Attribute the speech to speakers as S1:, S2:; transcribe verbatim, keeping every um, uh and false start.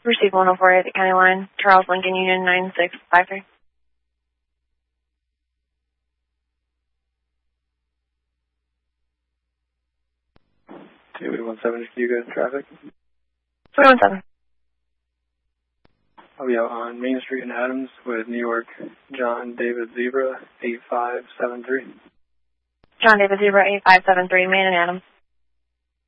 S1: Receive one oh four eight at the county line. Charles Lincoln Union nine six five three.
S2: two eight one seven, you go in traffic?
S1: three one seven.
S2: I'll be out on Main Street in Adams with New York John David Zebra eight five seven three.
S1: John David Zebra eight five seven three, Main and Adams.